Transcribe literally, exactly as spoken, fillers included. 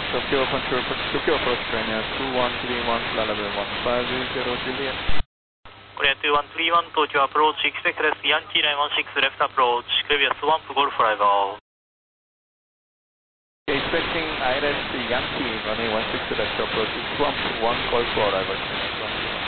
Tokyo Open to report Tokyo approach Korea two one three one flight level one five zero Juliet. Korea two one three one Tokyo approach expect left Yankee nine one six left approach previous Swamp Golf arrival. Expecting I R S Yankee runway one six left approach Swamp one Golf arrival.